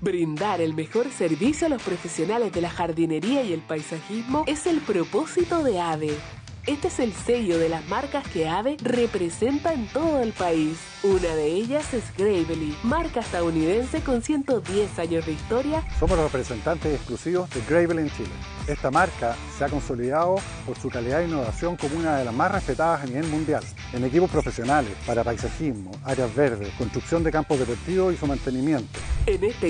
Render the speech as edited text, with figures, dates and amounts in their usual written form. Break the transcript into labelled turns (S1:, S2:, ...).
S1: Brindar el mejor servicio a los profesionales de la jardinería y el paisajismo es el propósito de AVE. Este es el sello de las marcas que AVE representa en todo el país. Una de ellas es Gravely, marca estadounidense con 110 años de historia.
S2: Somos los representantes exclusivos de Gravely en Chile. Esta marca se ha consolidado por su calidad e innovación como una de las más respetadas a nivel mundial, en equipos profesionales, para paisajismo, áreas verdes, construcción de campos deportivos y su mantenimiento.
S1: En este